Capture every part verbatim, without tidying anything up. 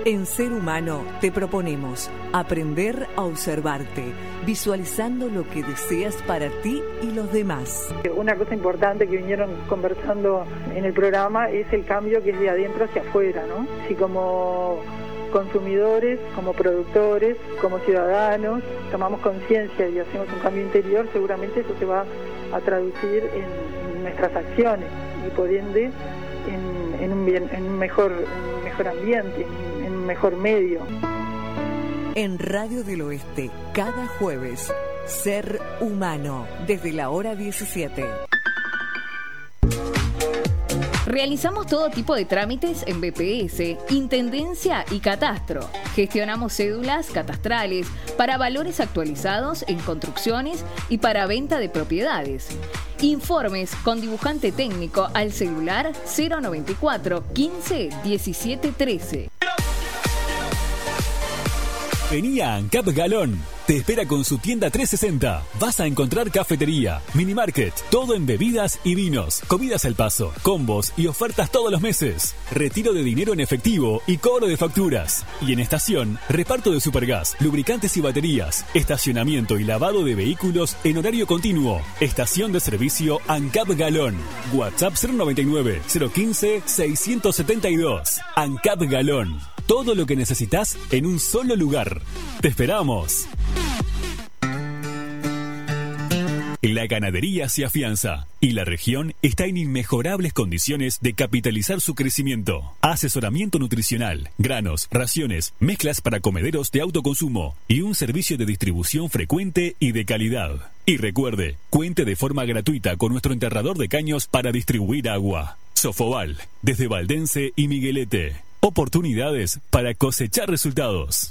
En Ser Humano te proponemos aprender a observarte, visualizando lo que deseas para ti y los demás. Una cosa importante que vinieron conversando en el programa es el cambio que es de adentro hacia afuera, ¿no? Si como consumidores, como productores, como ciudadanos, tomamos conciencia y hacemos un cambio interior, seguramente eso se va a traducir en, en nuestras acciones y por ende en, en, un, bien, en un mejor, en un mejor ambiente, en, en un mejor medio. En Radio del Oeste, cada jueves, Ser Humano, desde la hora diecisiete. Realizamos todo tipo de trámites en B P S, Intendencia y Catastro. Gestionamos cédulas catastrales para valores actualizados en construcciones y para venta de propiedades. Informes con dibujante técnico al celular cero noventa y cuatro, quince, diecisiete, trece. Vení a ANCAP Galón. Te espera con su tienda trescientos sesenta. Vas a encontrar cafetería, mini market, todo en bebidas y vinos, comidas al paso, combos y ofertas todos los meses. Retiro de dinero en efectivo y cobro de facturas. Y en estación, reparto de supergas, lubricantes y baterías, estacionamiento y lavado de vehículos en horario continuo. Estación de servicio ANCAP Galón. WhatsApp cero noventa y nueve, cero quince, seiscientos setenta y dos. ANCAP Galón. Todo lo que necesitas en un solo lugar. ¡Te esperamos! La ganadería se afianza y la región está en inmejorables condiciones de capitalizar su crecimiento. Asesoramiento nutricional, granos, raciones, mezclas para comederos de autoconsumo y un servicio de distribución frecuente y de calidad. Y recuerde, cuente de forma gratuita con nuestro enterrador de caños para distribuir agua. Sofobal, desde Valdense y Miguelete. Oportunidades para cosechar resultados.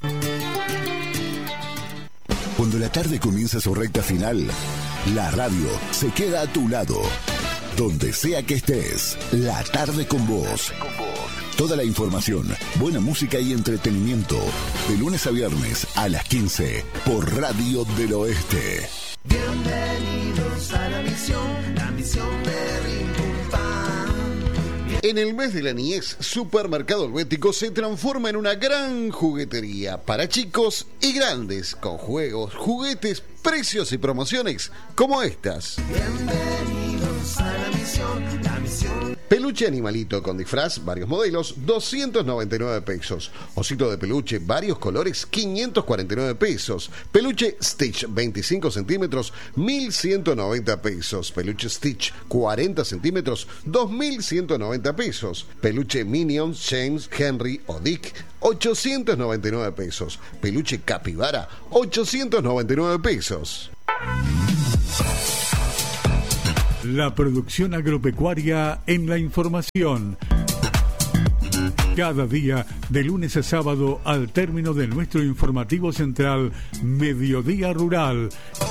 Cuando la tarde comienza su recta final, la radio se queda a tu lado. Donde sea que estés, la tarde con vos. Toda la información, buena música y entretenimiento. De lunes a viernes a las quince por Radio del Oeste. Bienvenidos a la misión, la misión de Rim Pum Pam. En el mes de la niñez, Supermercado Helvético se transforma en una gran juguetería para chicos y grandes, con juegos, juguetes, precios y promociones como estas. Bienvenidos a la misión, la misión. Peluche animalito con disfraz, varios modelos, doscientos noventa y nueve pesos. Osito de peluche, varios colores, quinientos cuarenta y nueve pesos. Peluche Stitch, veinticinco centímetros, mil ciento noventa pesos. Peluche Stitch, cuarenta centímetros, dos mil ciento noventa pesos. Peluche Minions, James, Henry o Dick, ochocientos noventa y nueve pesos. Peluche Capibara, ochocientos noventa y nueve pesos. La producción agropecuaria en la información. Cada día, de lunes a sábado, al término de nuestro informativo central, Mediodía Rural.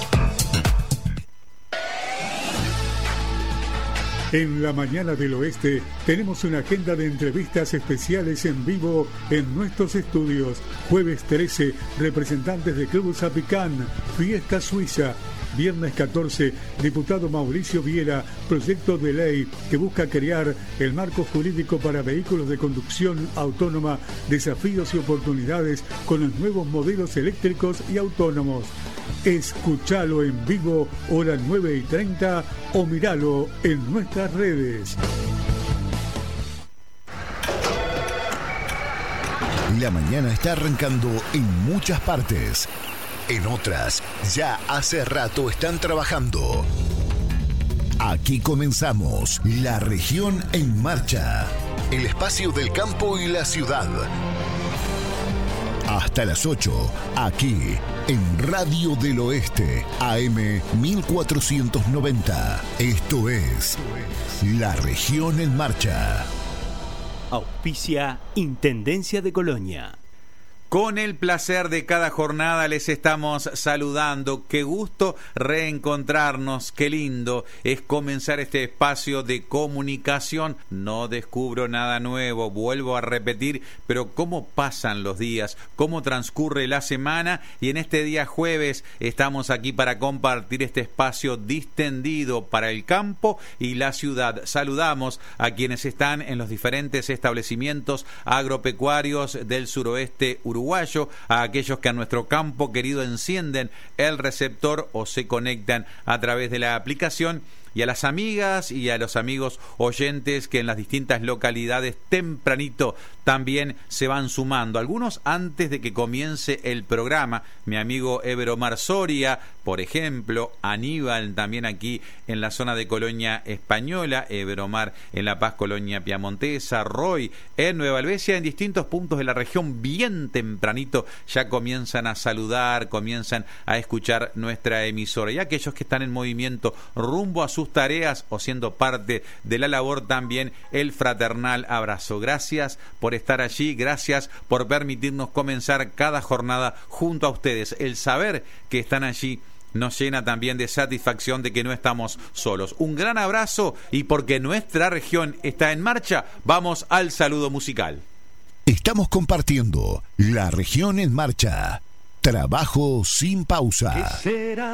En la mañana del oeste tenemos una agenda de entrevistas especiales en vivo en nuestros estudios. Jueves trece, representantes de Club Zapicán, Fiesta Suiza. Viernes catorce, diputado Mauricio Viera, proyecto de ley que busca crear el marco jurídico para vehículos de conducción autónoma, desafíos y oportunidades con los nuevos modelos eléctricos y autónomos. Escúchalo en vivo, hora nueve y treinta, o míralo en nuestras redes. La mañana está arrancando en muchas partes. En otras, ya hace rato están trabajando. Aquí comenzamos La Región en Marcha, el espacio del campo y la ciudad. Hasta las ocho, aquí en Radio del Oeste, A M mil cuatrocientos noventa. Esto es La Región en Marcha. Auspicia Intendencia de Colonia. Con el placer de cada jornada les estamos saludando. Qué gusto reencontrarnos, qué lindo es comenzar este espacio de comunicación. No descubro nada nuevo, vuelvo a repetir, pero cómo pasan los días, cómo transcurre la semana, y en este día jueves estamos aquí para compartir este espacio distendido para el campo y la ciudad. Saludamos a quienes están en los diferentes establecimientos agropecuarios del suroeste uruguayo, a aquellos que a nuestro campo querido encienden el receptor o se conectan a través de la aplicación, y a las amigas y a los amigos oyentes que en las distintas localidades tempranito también se van sumando. Algunos antes de que comience el programa, mi amigo Everomar Soria, por ejemplo, Aníbal también aquí en la zona de Colonia Española, Everomar en La Paz, Colonia Piamontesa, Roy en Nueva Albesia, en distintos puntos de la región, bien tempranito ya comienzan a saludar, comienzan a escuchar nuestra emisora, y aquellos que están en movimiento rumbo a sus tareas o siendo parte de la labor también, el fraternal abrazo. Gracias por estar allí, gracias por permitirnos comenzar cada jornada junto a ustedes. El saber que están allí nos llena también de satisfacción de que no estamos solos. Un gran abrazo, y porque nuestra región está en marcha, vamos al saludo musical. Estamos compartiendo La Región en Marcha. Trabajo sin pausa.